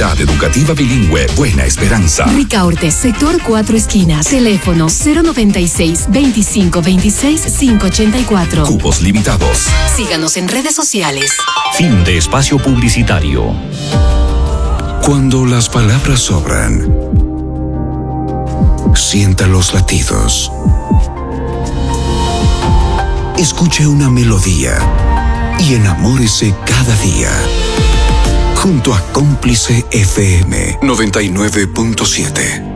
Unidad Educativa Bilingüe Buena Esperanza. Ricaurte, sector 4 esquinas. Teléfono 096-2526-584. Cupos limitados. Síganos en redes sociales. Fin de espacio publicitario. Cuando las palabras sobran, sienta los latidos. Escuche una melodía y enamórese cada día. Junto a Cómplice FM 99.7.